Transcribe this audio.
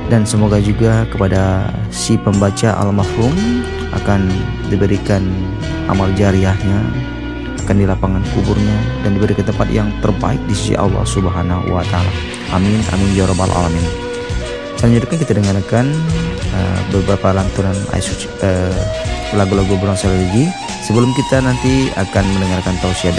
Dan semoga juga kepada si pembaca almarhum akan diberikan amal jariahnya, akan dilapangkan kuburnya dan diberikan tempat yang terbaik di sisi Allah Subhanahu wa taala. Amin amin ya rabbal alamin. Selanjutnya kita dengarkan beberapa lantunan lagu-lagu bronze religi sebelum kita nanti akan mendengarkan tausiah